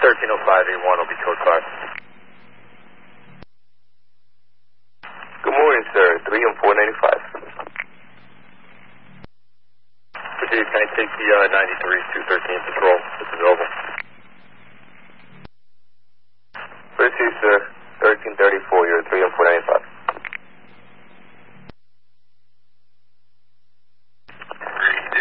130581 will be code 5. Good morning, sir. 3 and 495. Proceed, can I take the 93-213 patrol? This is available. Proceed, sir. 1330.